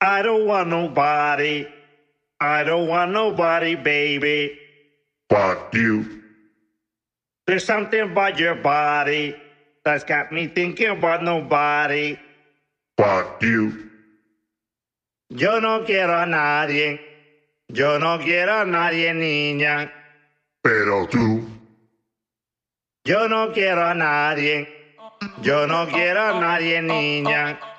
I don't want nobody. I don't want nobody, baby. But you. There's something about your body that's got me thinking about nobody. But you. Yo no quiero a nadie. Yo no quiero a nadie, niña. Pero tú. Yo no quiero a nadie. Yo no quiero a nadie, niña.